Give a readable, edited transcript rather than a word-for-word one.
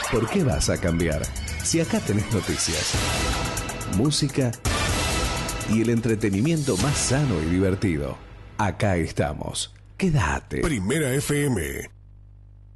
¿Por qué vas a cambiar? Si acá tenés noticias, música y el entretenimiento más sano y divertido. Acá estamos. Quédate. Primera FM.